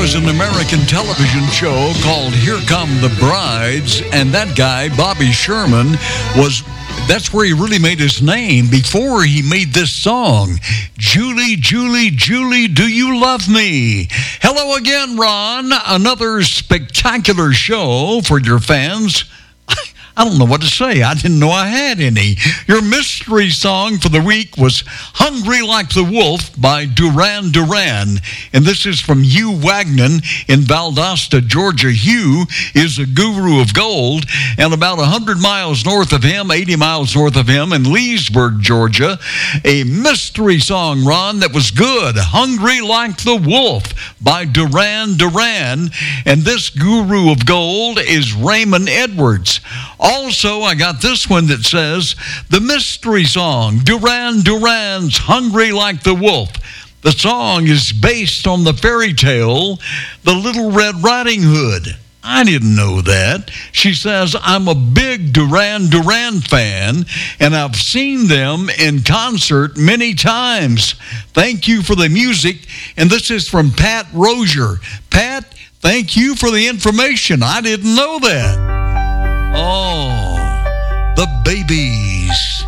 was an American television show called Here Come the Brides, and that guy, Bobby Sherman, that's where he really made his name before he made this song. Julie, Julie, Julie, do you love me? Hello again, Ron. Another spectacular show for your fans. I don't know what to say. I didn't know I had any. Your mystery song for the week was Hungry Like the Wolf by Duran Duran. And this is from Hugh Wagnon in Valdosta, Georgia. Hugh is a guru of gold, and about 100 miles north of him, 80 miles north of him in Leesburg, Georgia, a mystery song, Ron, that was good. Hungry Like the Wolf by Duran Duran. And this guru of gold is Raymond Edwards. Also, I got this one that says, the mystery song, Duran Duran's Hungry Like the Wolf. The song is based on the fairy tale, The Little Red Riding Hood. I didn't know that. She says, I'm a big Duran Duran fan, and I've seen them in concert many times. Thank you for the music. And this is from Pat Rozier. Pat, thank you for the information. I didn't know that. Oh, the baby.